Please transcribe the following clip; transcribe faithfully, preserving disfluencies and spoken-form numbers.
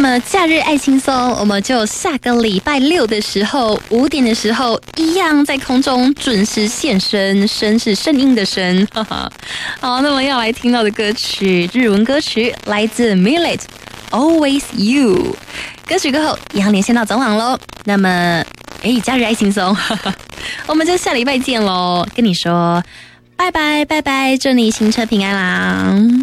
么假日爱轻松，我们就下个礼拜六的时候五点的时候一样在空中准时现身，声是声音的声，哈哈。好，那么要来听到的歌曲，日文歌曲来自 Millet Always You。歌曲歌后一样连线到总网喽。那么，哎，假日爱轻松，哈哈，我们就下礼拜见喽。跟你说，拜拜拜拜，祝你行车平安啦。